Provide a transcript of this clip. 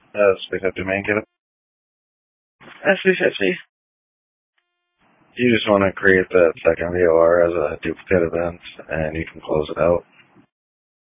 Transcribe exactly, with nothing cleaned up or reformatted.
Uh, three fifty main, give it. That's three fifty. You just want to create that second V O R as a duplicate event, and you can close it out.